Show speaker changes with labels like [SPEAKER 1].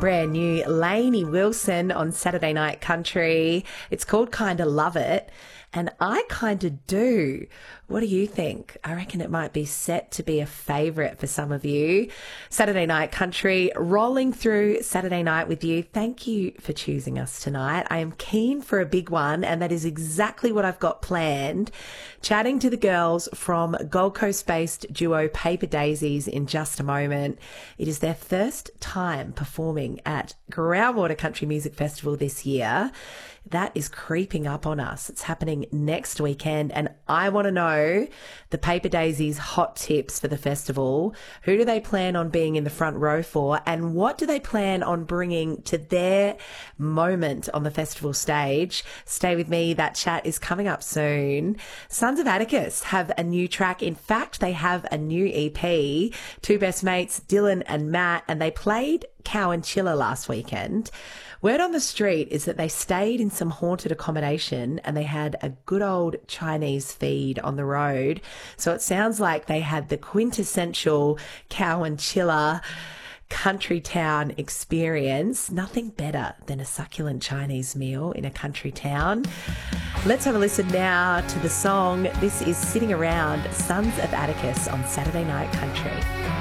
[SPEAKER 1] brand new Lainey Wilson on Saturday Night Country. It's called Kinda Love It, and I kinda do. What do you think? I reckon it might be set to be a favourite for some of you. Saturday Night Country, rolling through Saturday night with you. Thank you for choosing us tonight. I am keen for a big one, and that is exactly what I've got planned. Chatting to the girls from Gold Coast-based duo Paper Daisies in just a moment. It is their first time performing at Groundwater Country Music Festival this year. That is creeping up on us. It's happening next weekend, and I want to know the Paper Daisies hot tips for the festival. Who do they plan on being in the front row for, and what do they plan on bringing to their moment on the festival stage? Stay with me. That chat is coming up soon. Sons of Atticus have a new track. In fact, they have a new EP. Two best mates, Dylan and Matt, and they played Cow and Chiller last weekend. Word on the street is that they stayed in some haunted accommodation and they had a good old Chinese feed on the road. So it sounds like they had the quintessential Cow and Chiller country town experience. Nothing better than a succulent Chinese meal in a country town. Let's have a listen now to the song. This is Sitting Around, Sons of Atticus on Saturday Night Country.